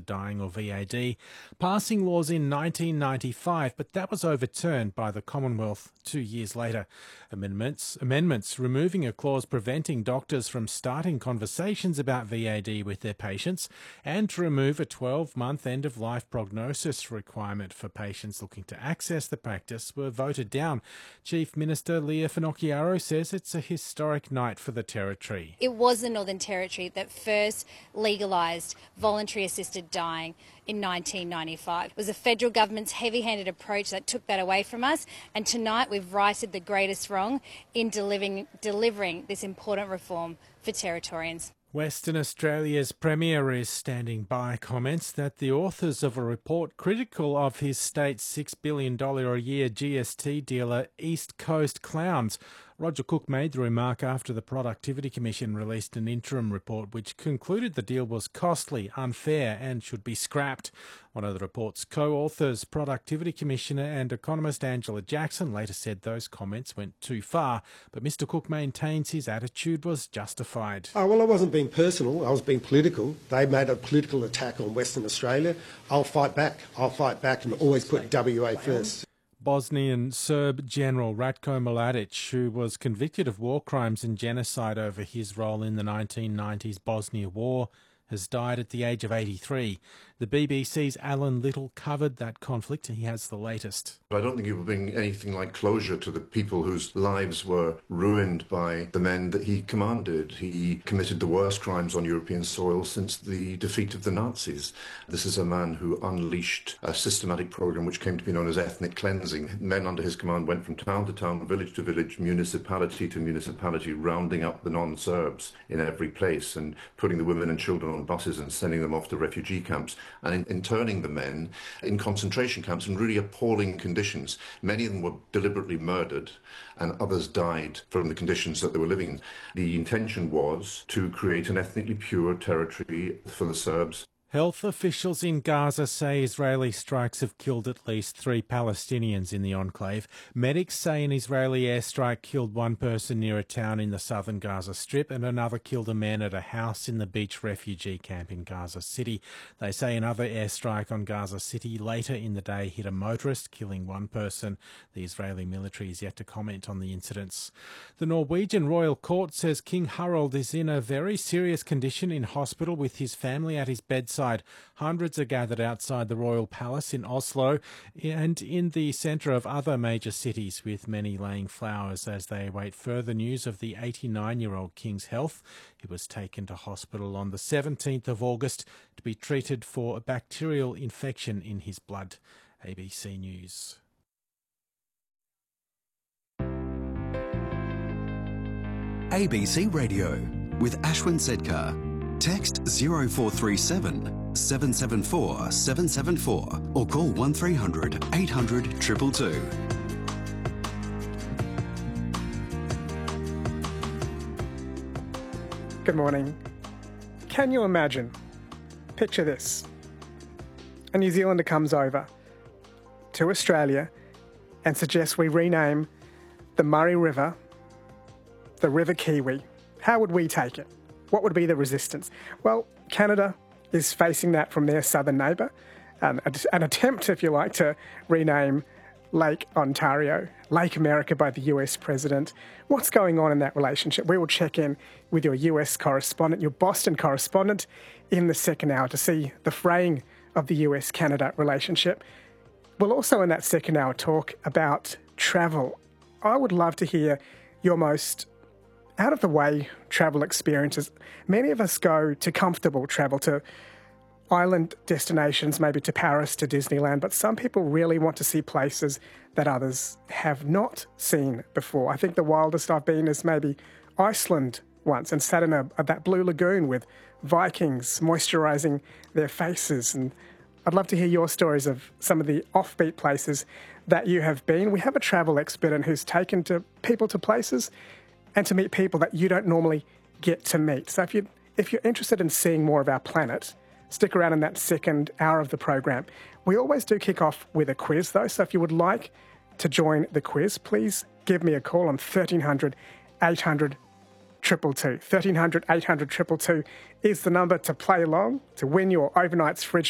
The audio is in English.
dying, or VAD, passing laws in 1995, but that was overturned by the Commonwealth 2 years later. Amendments removing a clause preventing doctors from starting conversations about VAD with their patients, and to remove a 12-month end-of-life prognosis requirement for patients looking to access the practice were voted down. Chief Minister Leah Finocchiaro says it's a historic night for the Territory. It was the Northern Territory that first legalised voluntary assisted dying in 1995. It was the federal government's heavy-handed approach that took that away from us, and tonight we've righted the greatest wrong in delivering this important reform for Territorians. Western Australia's Premier is standing by comments that the authors of a report critical of his state's $6 billion a year GST dealer East Coast Clowns. Roger Cook made the remark after the Productivity Commission released an interim report which concluded the deal was costly, unfair and should be scrapped. One of the report's co-authors, Productivity Commissioner and economist Angela Jackson, later said those comments went too far, but Mr Cook maintains his attitude was justified. Oh, well, I wasn't being personal, I was being political. They made a political attack on Western Australia. I'll fight back and always put WA first. Bosnian Serb General Ratko Mladic, who was convicted of war crimes and genocide over his role in the 1990s Bosnia War, has died at the age of 83. The BBC's Alan Little covered that conflict, and he has the latest. I don't think it will bring anything like closure to the people whose lives were ruined by the men that he commanded. He committed the worst crimes on European soil since the defeat of the Nazis. This is a man who unleashed a systematic program which came to be known as ethnic cleansing. Men under his command went from town to town, village to village, municipality to municipality, rounding up the non-Serbs in every place and putting the women and children on buses and sending them off to refugee camps, and interning the men in concentration camps in really appalling conditions. Many of them were deliberately murdered and others died from the conditions that they were living in. The intention was to create an ethnically pure territory for the Serbs. Health officials in Gaza say Israeli strikes have killed at least 3 Palestinians in the enclave. Medics say an Israeli airstrike killed one person near a town in the southern Gaza Strip and another killed a man at a house in the beach refugee camp in Gaza City. They say another airstrike on Gaza City later in the day hit a motorist, killing one person. The Israeli military is yet to comment on the incidents. The Norwegian Royal Court says King Harald is in a very serious condition in hospital with his family at his bedside. Hundreds are gathered outside the Royal Palace in Oslo and in the centre of other major cities, with many laying flowers as they await further news of the 89-year-old King's health. He was taken to hospital on the 17th of August to be treated for a bacterial infection in his blood. ABC News. ABC Radio with Ashwin Sedkar. Text 0437 774 774 or call 1300 800 222. Good morning. Can you imagine? Picture this. A New Zealander comes over to Australia and suggests we rename the Murray River the River Kiwi. How would we take it? What would be the resistance? Well, Canada is facing that from their southern neighbour, an attempt, if you like, to rename Lake Ontario, Lake America by the US president. What's going on in that relationship? We will check in with your US correspondent, your Boston correspondent, in the second hour to see the fraying of the US-Canada relationship. We'll also in that second hour talk about travel. I would love to hear your most out-of-the-way travel experiences. Many of us go to comfortable travel, to island destinations, maybe to Paris, to Disneyland, but some people really want to see places that others have not seen before. I think the wildest I've been is maybe Iceland once and sat in that blue lagoon with Vikings moisturising their faces. And I'd love to hear your stories of some of the offbeat places that you have been. We have a travel expert in who's taken people to places and to meet people that you don't normally get to meet. So if you're interested in seeing more of our planet, stick around in that second hour of the program. We always do kick off with a quiz, though, so if you would like to join the quiz, please give me a call on 1300 800 222. 1300 800 222 is the number to play along, to win your Overnight's Fridge